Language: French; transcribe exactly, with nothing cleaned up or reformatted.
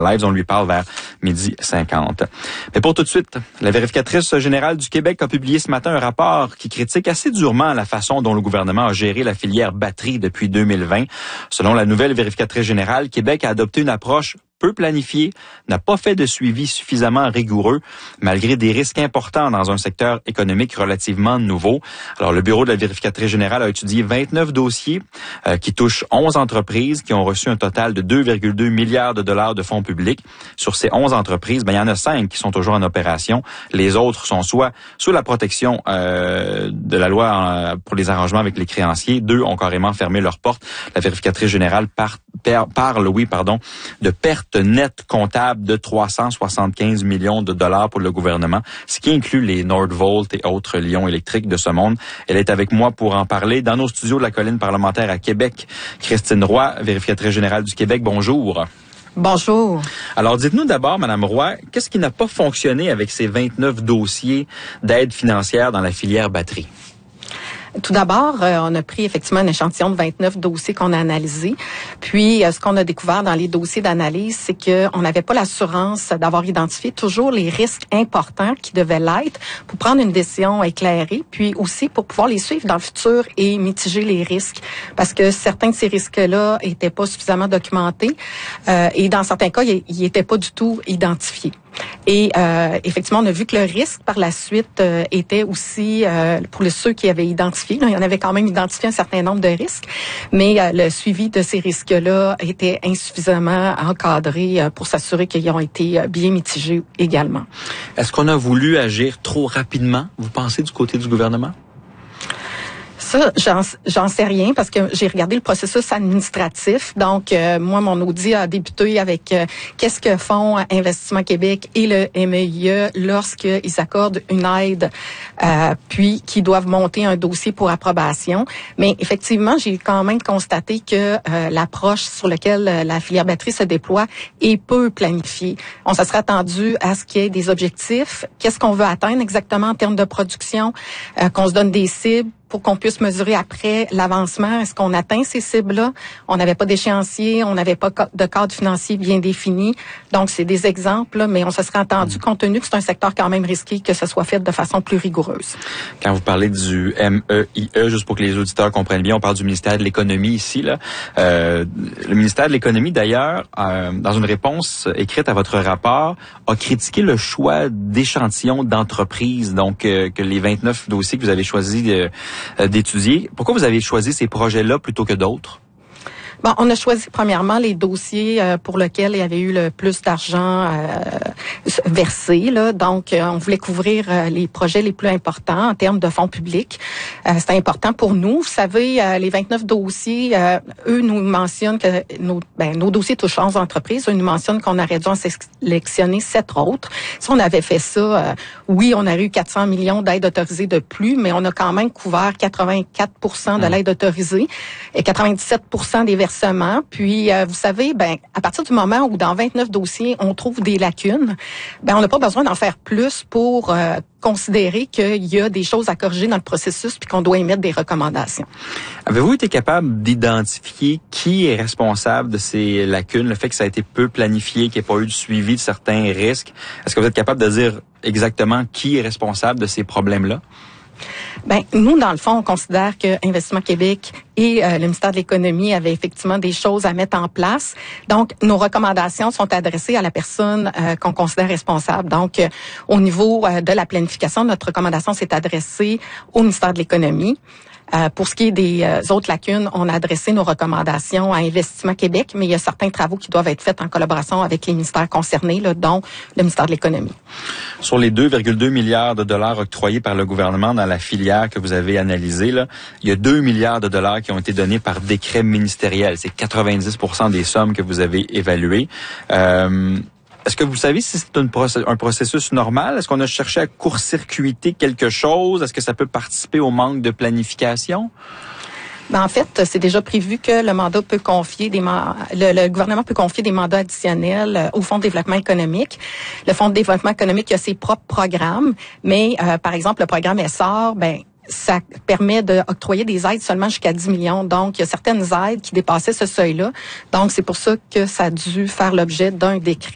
Live, on lui parle vers midi cinquante. Mais pour tout de suite, la vérificatrice générale du Québec a publié ce matin un rapport qui critique assez durement la façon dont le gouvernement a géré la filière batterie depuis deux mille vingt. Selon la nouvelle vérificatrice générale, Québec a adopté une approche peu planifié, n'a pas fait de suivi suffisamment rigoureux, malgré des risques importants dans un secteur économique relativement nouveau. Alors, le bureau de la vérificatrice générale a étudié vingt-neuf dossiers euh, qui touchent onze entreprises qui ont reçu un total de deux virgule deux milliards de dollars de fonds publics. Sur ces onze entreprises, ben, il y en a cinq qui sont toujours en opération. Les autres sont soit sous la protection euh, de la loi euh, pour les arrangements avec les créanciers. Deux ont carrément fermé leurs portes. La vérificatrice générale par, par, parle, oui, pardon, de pertes net comptable de trois cent soixante-quinze millions de dollars pour le gouvernement, ce qui inclut les Nordvolt et autres lions électriques de ce monde. Elle est avec moi pour en parler dans nos studios de la colline parlementaire à Québec. Christine Roy, vérificatrice générale du Québec, bonjour. Bonjour. Alors, dites-nous d'abord, Madame Roy, qu'est-ce qui n'a pas fonctionné avec ces vingt-neuf dossiers d'aide financière dans la filière batterie? Tout d'abord, euh, on a pris effectivement un échantillon de vingt-neuf dossiers qu'on a analysés. Puis, euh, ce qu'on a découvert dans les dossiers d'analyse, c'est qu'on n'avait pas l'assurance d'avoir identifié toujours les risques importants qui devaient l'être pour prendre une décision éclairée, puis aussi pour pouvoir les suivre dans le futur et mitiger les risques. Parce que certains de ces risques-là étaient pas suffisamment documentés euh, et dans certains cas, ils n'étaient pas du tout identifiés. Et euh, effectivement, on a vu que le risque par la suite euh, était aussi, euh, pour ceux qui avaient identifié, là, il y en avait quand même identifié un certain nombre de risques, mais euh, le suivi de ces risques-là était insuffisamment encadré euh, pour s'assurer qu'ils ont été bien mitigés également. Est-ce qu'on a voulu agir trop rapidement, vous pensez, du côté du gouvernement? Ça, j'en, j'en sais rien parce que j'ai regardé le processus administratif. Donc, euh, moi, mon audit a débuté avec euh, qu'est-ce que font Investissement Québec et le M E I E lorsqu'ils accordent une aide, euh, puis qu'ils doivent monter un dossier pour approbation. Mais effectivement, j'ai quand même constaté que euh, l'approche sur laquelle la filière batterie se déploie est peu planifiée. On se serait attendu à ce qu'il y ait des objectifs. Qu'est-ce qu'on veut atteindre exactement en termes de production, euh, qu'on se donne des cibles, pour qu'on puisse mesurer après l'avancement. Est-ce qu'on atteint ces cibles-là? On n'avait pas d'échéancier, on n'avait pas de cadre financier bien défini. Donc, c'est des exemples, mais on se serait attendu, compte tenu que c'est un secteur quand même risqué, que ce soit fait de façon plus rigoureuse. Quand vous parlez du M E I E, juste pour que les auditeurs comprennent bien, on parle du ministère de l'Économie ici. Là. Euh, le ministère de l'Économie, d'ailleurs, euh, dans une réponse écrite à votre rapport, a critiqué le choix d'échantillons d'entreprises, donc euh, que les vingt-neuf dossiers que vous avez choisis de d'étudier. Pourquoi vous avez choisi ces projets-là plutôt que d'autres? Bon, on a choisi premièrement les dossiers euh, pour lesquels il y avait eu le plus d'argent euh, versé. Là. Donc, euh, on voulait couvrir euh, les projets les plus importants en termes de fonds publics. Euh, c'est important pour nous. Vous savez, euh, les vingt-neuf dossiers, euh, eux nous mentionnent que nos, ben, nos dossiers touchent onze entreprises. Eux nous mentionnent qu'on aurait dû en sélectionner sept autres. Si on avait fait ça, euh, oui, on aurait eu quatre cents millions d'aides autorisées de plus, mais on a quand même couvert quatre-vingt-quatre pour cent de l'aide autorisée et quatre-vingt-dix-sept pour cent des versements. Puis, euh, vous savez, ben, à partir du moment où dans vingt-neuf dossiers, on trouve des lacunes, ben, on n'a pas besoin d'en faire plus pour euh, considérer qu'il y a des choses à corriger dans le processus puis qu'on doit émettre des recommandations. Avez-vous été capable d'identifier qui est responsable de ces lacunes, le fait que ça a été peu planifié, qu'il n'y ait pas eu de suivi de certains risques? Est-ce que vous êtes capable de dire exactement qui est responsable de ces problèmes-là? Ben, nous, dans le fond, on considère que Investissement Québec et euh, le ministère de l'Économie avaient effectivement des choses à mettre en place. Donc, nos recommandations sont adressées à la personne euh, qu'on considère responsable. Donc, euh, au niveau euh, de la planification, notre recommandation s'est adressée au ministère de l'Économie. Euh, pour ce qui est des euh, autres lacunes, on a adressé nos recommandations à Investissement Québec, mais il y a certains travaux qui doivent être faits en collaboration avec les ministères concernés, là, dont le ministère de l'Économie. Sur les deux virgule deux milliards de dollars octroyés par le gouvernement dans la filière que vous avez analysée, là, il y a deux milliards de dollars qui ont été donnés par décret ministériel. C'est quatre-vingt-dix pour cent des sommes que vous avez évaluées. Euh, Est-ce que vous savez si c'est une process- un processus normal? Est-ce qu'on a cherché à court-circuiter quelque chose? Est-ce que ça peut participer au manque de planification? Ben, en fait, c'est déjà prévu que le mandat peut confier des ma- le, le gouvernement peut confier des mandats additionnels euh, au Fonds de développement économique. Le Fonds de développement économique a ses propres programmes, mais euh, par exemple, le programme E S A R, ben ça permet d'octroyer des aides seulement jusqu'à dix millions. Donc, il y a certaines aides qui dépassaient ce seuil-là. Donc, c'est pour ça que ça a dû faire l'objet d'un décret.